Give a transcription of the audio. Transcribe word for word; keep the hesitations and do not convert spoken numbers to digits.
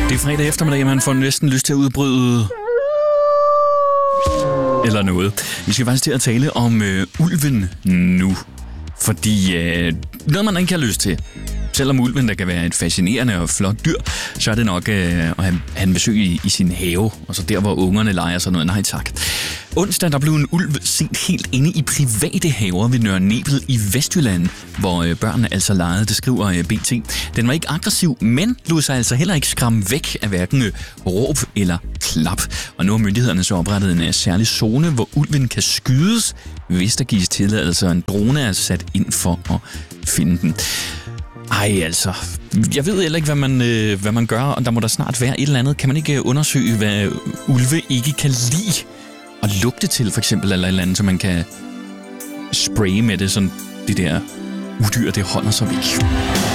Det er fredag eftermiddag, man får næsten lyst til at udbryde eller noget. Vi skal faktisk til at tale om øh, ulven nu. Fordi øh, noget, man ikke har lyst til. Selvom ulven, der kan være et fascinerende og flot dyr, så er det nok øh, at have, have en besøg i, i sin have. Og så der, hvor ungerne leger sig noget. Nej tak. Onsdag der blev en ulv set helt inde i private haver ved Nørre Nebel i Vestjylland, hvor øh, børnene altså legede, det skriver øh, B T. Den var ikke aggressiv, men lod sig altså heller ikke skræmme væk af hverken øh, råb eller klap. Og nu har myndighederne så oprettet en øh, særlig zone, hvor ulven kan skydes, hvis der gives tilladelse, og en drone er sat ind for at finde den. Ej, altså. Jeg ved heller ikke, hvad man, øh, hvad man gør, og der må der snart være et eller andet. Kan man ikke undersøge, hvad ulve ikke kan lide? Og lugte til, for eksempel, eller et eller andet, så man kan spraye med det, sådan det der udyr, det holder sig væk.